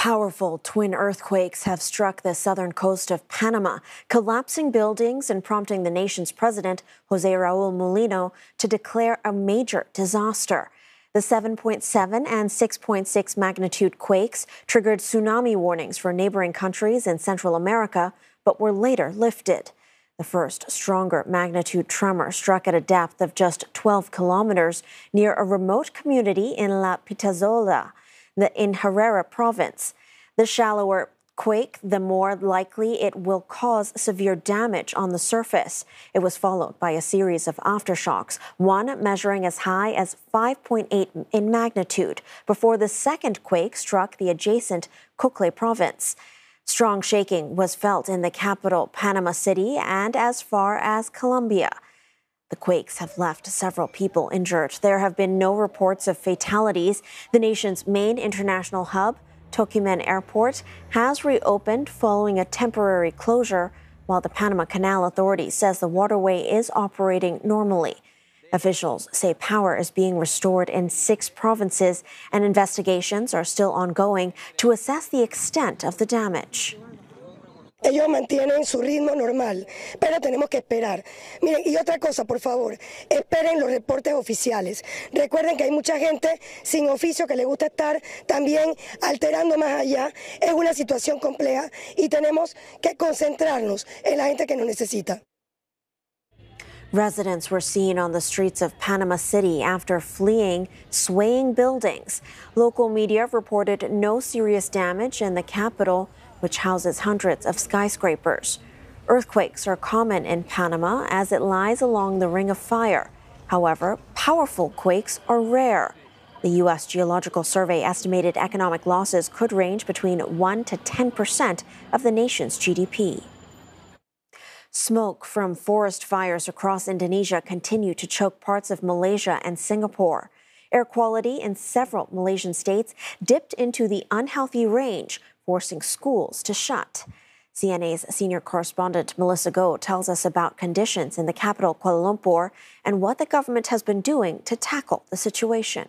Powerful twin earthquakes have struck the southern coast of Panama, collapsing buildings and prompting the nation's president, Jose Raul Mulino, to declare a major disaster. The 7.7 and 6.6 magnitude quakes triggered tsunami warnings for neighboring countries in Central America, but were later lifted. The first stronger magnitude tremor struck at a depth of just 12 kilometers near a remote community in La Pitazola, in Herrera province. The shallower quake, the more likely it will cause severe damage on the surface. It was followed by a series of aftershocks, one measuring as high as 5.8 in magnitude, before the second quake struck the adjacent Cocle province. Strong shaking was felt in the capital, Panama City, and as far as Colombia. The quakes have left several people injured. There have been no reports of fatalities. The nation's main international hub, Tocumen Airport, has reopened following a temporary closure, while the Panama Canal Authority says the waterway is operating normally. Officials say power is being restored in 6 provinces, and investigations are still ongoing to assess the extent of the damage. Ellos mantienen su ritmo normal, pero tenemos que esperar. Miren, y otra cosa, por favor, esperen los reportes oficiales. Recuerden que hay mucha gente sin oficio que le gusta estar también alterando más allá. Es una situación compleja y tenemos que concentrarnos en la gente que nos necesita. Residents were seen on the streets of Panama City after fleeing swaying buildings. Local media reported no serious damage in the capital, which houses hundreds of skyscrapers. Earthquakes are common in Panama as it lies along the Ring of Fire. However, powerful quakes are rare. The U.S. Geological Survey estimated economic losses could range between 1% to 10% of the nation's GDP. Smoke from forest fires across Indonesia continue to choke parts of Malaysia and Singapore. Air quality in several Malaysian states dipped into the unhealthy range, forcing schools to shut. CNA's senior correspondent Melissa Goh tells us about conditions in the capital, Kuala Lumpur, and what the government has been doing to tackle the situation.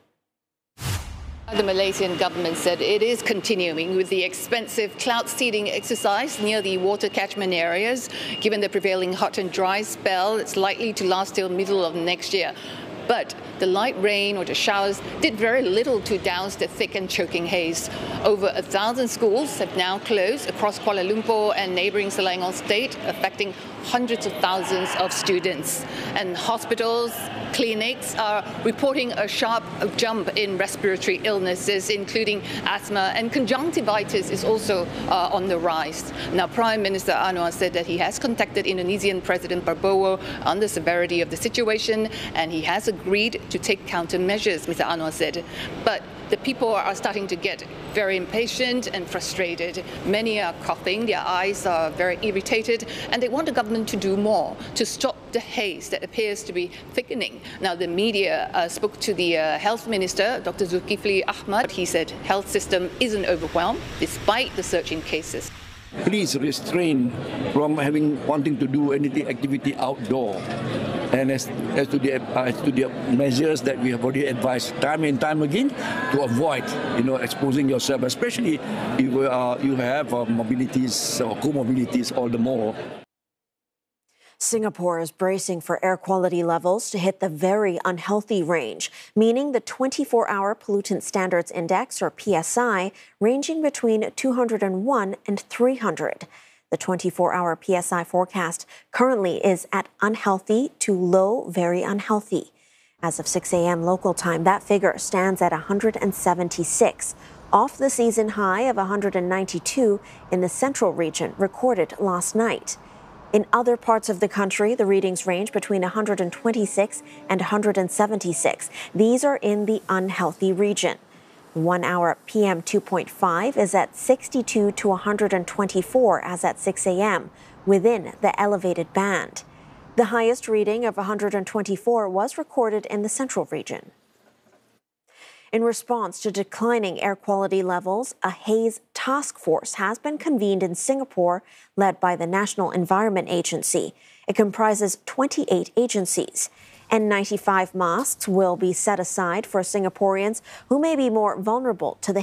The Malaysian government said it is continuing with the expensive cloud seeding exercise near the water catchment areas. Given the prevailing hot and dry spell, it's likely to last till middle of next year. But the light rain or the showers did very little to douse the thick and choking haze. Over 1,000 schools have now closed across Kuala Lumpur and neighbouring Selangor state, affecting hundreds of thousands of students. And hospitals, clinics are reporting a sharp jump in respiratory illnesses, including asthma, and conjunctivitis is also on the rise. Now, Prime Minister Anwar said that he has contacted Indonesian President Prabowo on the severity of the situation, and he has agreed to take countermeasures, Mr. Anwar said. But the people are starting to get very impatient and frustrated. Many are coughing, their eyes are very irritated, and they want the government to do more to stop the haze that appears to be thickening. Now, the media spoke to the health minister, Dr. Zulkifli Ahmad. He said health system isn't overwhelmed despite the surge in cases. Please restrain from wanting to do any activity outdoor. And as to the measures that we have already advised time and time again to avoid, exposing yourself, especially if you have mobilities or comorbidities all the more. Singapore is bracing for air quality levels to hit the very unhealthy range, meaning the 24-hour pollutant standards index, or PSI, ranging between 201 and 300. The 24-hour PSI forecast currently is at unhealthy to low, very unhealthy. As of 6 a.m. local time, that figure stands at 176, off the season high of 192 in the central region recorded last night. In other parts of the country, the readings range between 126 and 176. These are in the unhealthy region. 1 hour PM 2.5 is at 62 to 124 as at 6 a.m., within the elevated band. The highest reading of 124 was recorded in the central region. In response to declining air quality levels, a haze task force has been convened in Singapore, led by the National Environment Agency. It comprises 28 agencies. N95 masks will be set aside for Singaporeans who may be more vulnerable to the